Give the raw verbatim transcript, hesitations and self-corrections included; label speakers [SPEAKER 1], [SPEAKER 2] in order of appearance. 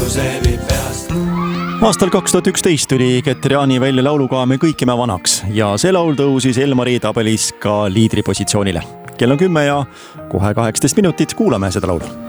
[SPEAKER 1] see viib peast.
[SPEAKER 2] Aastal kaks tuhat üksteist tuli Ketriani välja lauluga Me kõik jääme vanaks ja see laul tõusis Elmari tabelis ka liidripositsioonile. Kell on kümme ja kohe kaheksateist minutit kuulame seda laulu.